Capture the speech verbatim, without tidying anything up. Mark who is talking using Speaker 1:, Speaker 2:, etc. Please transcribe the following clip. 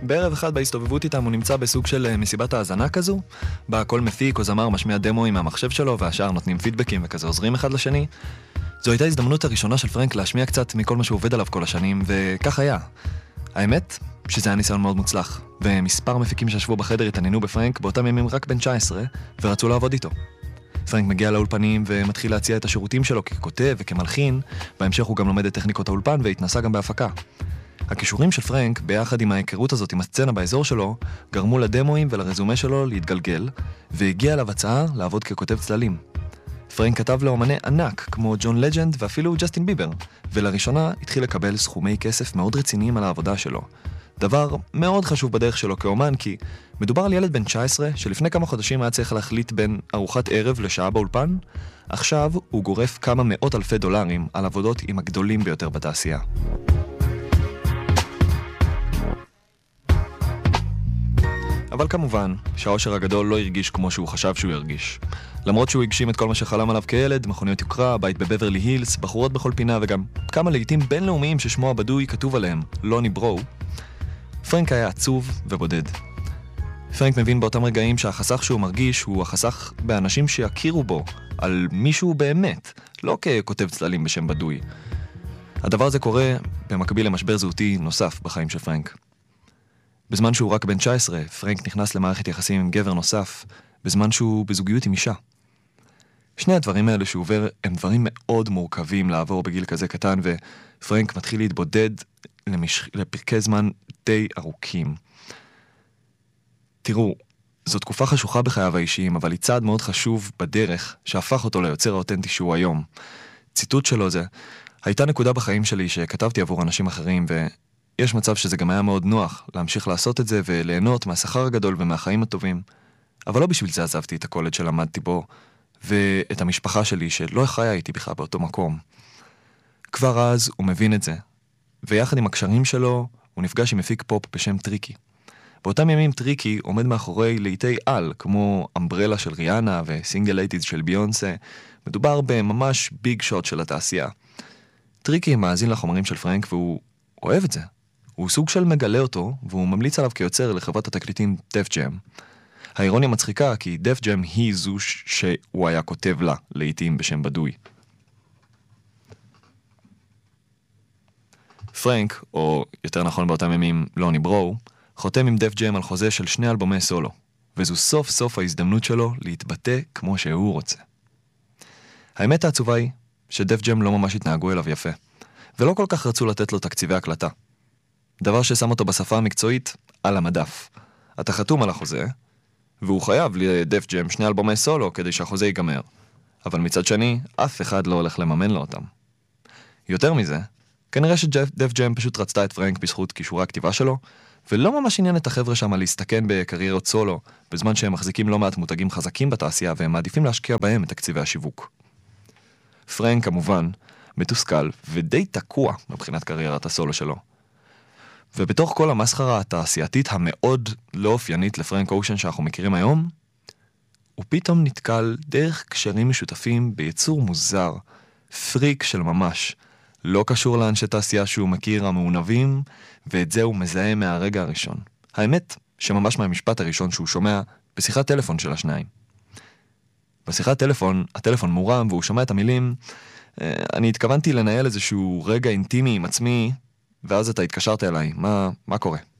Speaker 1: בערב אחד בהסתובבות איתם הוא נמצא בסוג של מסיבת האזנה כזו, בה כל מפיק או זמר משמיע דמוים מהמחשב שלו והשאר נותנים פידבקים וכזה עוזרים אחד לשני. זו הייתה הזדמנות הראשונה של פרנק להשמיע קצת מכל מה שהוא עובד עליו כל השנים, וכך היה. האמת, שזה היה ניסיון מאוד מוצלח, ומספר מפיקים שישבו בחדר התעניינו בפרנק באותם ימים רק בן תשע עשרה, ורצו לעבוד איתו. פרנק מגיע לאולפנים ומתחיל להציע את השירותים שלו ככותב וכמלחין, בהמשך הוא גם לומד את טכניקות האולפן והתנסה גם בהפקה. הכישורים של פרנק, ביחד עם ההיכרות הזאת עם הסצנה באזור שלו, גרמו לדמוים ולרזומה שלו להתגלגל, והגיע אליו הצעה לעבוד ככותב צללים. פרנק כתב לאומני ענק כמו ג'ון לג'נד ואפילו ג'סטין ביבר, ולראשונה התחיל לקבל סכומי כסף מאוד רציניים על העבודה שלו. דבר מאוד חשוב בדרך שלו כאומן, כי מדובר על ילד בן תשע עשרה שלפני כמה חודשים היה צריך להחליט בין ארוחת ערב לשעה באולפן. עכשיו הוא גורף כמה מאות אלפי דולרים על עבודות עם הגדולים ביותר בתעשייה. אבל כמובן שהאושר הגדול לא הרגיש כמו שהוא חשב שהוא ירגיש. למרות שהוא הגשים את כל מה שחלם עליו כילד, מכוניות יוקרה, בית בבברלי הילס, בחורות בכל פינה וגם כמה לעיתים בינלאומיים ששמו הבדוי כתוב עליהם, לוני ברו, פרנק היה עצוב ובודד. פרנק מבין באותם רגעים שהחסך שהוא מרגיש הוא החסך באנשים שיכירו בו על מישהו באמת, לא ככותב צללים בשם בדוי. הדבר הזה קורה במקביל למשבר זהותי נוסף בחיים של פרנק. בזמן שהוא רק בן תשע עשרה, פרנק נכנס למערכת יחסים עם גבר נוסף, בזמן שהוא בזוגיות עם אישה. שני הדברים האלה שהוא עובר הם דברים מאוד מורכבים לעבור בגיל כזה קטן, ופרנק מתחיל להתבודד למש... לפרקי זמן די ארוכים. תראו, זו תקופה חשוכה בחייו האישיים, אבל היא צעד מאוד חשוב בדרך שהפך אותו ליוצר האותנטי שהוא היום. ציטוט שלו זה, הייתה נקודה בחיים שלי שכתבתי עבור אנשים אחרים, ויש מצב שזה גם היה מאוד נוח להמשיך לעשות את זה וליהנות מהשכר הגדול ומהחיים הטובים. אבל לא בשביל זה עזבתי את הקולג' שלמדתי בו, ואת המשפחה שלי שלא חיה איתי בכלל באותו מקום. כבר אז הוא מבין את זה, ויחד עם הקשרים שלו הוא נפגש עם מפיק פופ בשם טריקי. באותם ימים טריקי עומד מאחורי לעיתי על, כמו אמברלה של ריאנה וסינגל לייטיז של ביונסה. מדובר בממש ביג שוט של התעשייה. טריקי מאזין לחומרים של פרנק והוא אוהב את זה. הוא סוג של מגלה אותו, והוא ממליץ עליו כיוצר לחברת התקליטים דף ג'ם. האירוניה מצחיקה כי דף ג'ם היא זו שהוא היה כותב לה לעיתים בשם בדוי. פרנק, או יותר נכון באותם ימים לוני ברו, חותם עם דף ג'ם על חוזה של שני אלבומי סולו, וזו סוף סוף ההזדמנות שלו להתבטא כמו שהוא רוצה. האמת העצובה היא שדף ג'ם לא ממש התנהגו אליו יפה, ולא כל כך רצו לתת לו תקציבי הקלטה. דבר ששם אותו בשפה המקצועית על המדף. אתה חתום על החוזה, והוא חייב לדף ג'ם שני אלבומי סולו כדי שהחוזה ייגמר. אבל מצד שני, אף אחד לא הולך לממן לו אותם. יותר מזה, כנראה שדף ג'ם פשוט רצתה את פרנק בזכות כישורי הכתיבה שלו, ולא ממש עניין את החבר'ה שם להסתכן בקריירות סולו, בזמן שהם מחזיקים לא מעט מותגים חזקים בתעשייה, והם מעדיפים להשקיע בהם את תקציבי השיווק. פרנק כמובן מתוסכל ודי תקוע מבחינת קריירת הסולו שלו. ובתוך כל המסחרה התעשייתית המאוד לא אופיינית לפרנק אושן שאנחנו מכירים היום, הוא פתאום נתקל דרך קשרים משותפים ביצור מוזר, פריק של ממש, לא קשור לאנשי תעשייה שהוא מכיר המעונבים, ואת זה הוא מזהה מהרגע הראשון. האמת שממש מהמשפט הראשון שהוא שומע בשיחת טלפון של השניים. בשיחת טלפון, הטלפון מורם והוא שומע את המילים, אני התכוונתי לנהל איזשהו רגע אינטימי עם עצמי, ואז אתה התקשרת אליי, מה, מה קורה?